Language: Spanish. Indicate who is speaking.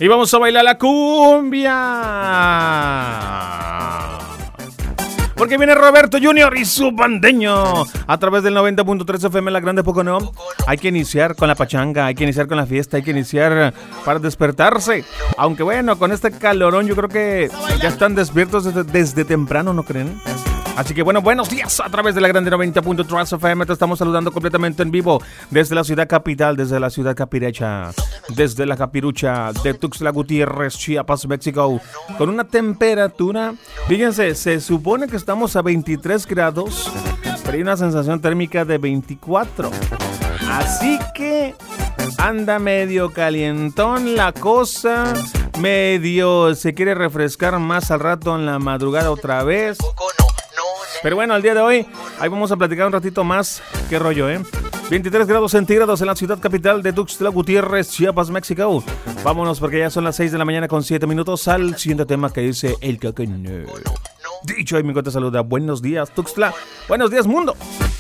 Speaker 1: Y vamos a bailar la cumbia. Porque viene Roberto Junior y su bandeño a través del 90.3 FM La Grande Pocono. Hay que iniciar con la pachanga, hay que iniciar con la fiesta, hay que iniciar para despertarse. Aunque bueno, con este calorón yo creo que ya están despiertos desde temprano, ¿no creen? Así que bueno, buenos días a través de La Grande 90.3 FM. Te estamos saludando completamente en vivo desde la ciudad capital, desde la ciudad capirecha, desde la capirucha de Tuxtla Gutiérrez, Chiapas, México, con una temperatura, fíjense, se supone que estamos a 23 grados, pero hay una sensación térmica de 24. Así que anda medio calientón la cosa, medio se quiere refrescar más al rato en la madrugada otra vez. Pero bueno, el día de hoy, ahí vamos a platicar un ratito más. ¿Qué rollo, 23 grados centígrados en la ciudad capital de Tuxtla Gutiérrez, Chiapas, México. Vámonos porque ya son las 6 de la mañana con 7 minutos al siguiente tema que dice el Cacaño. Dicho, ahí mi te saluda. Buenos días, Tuxtla. Buenos días, mundo.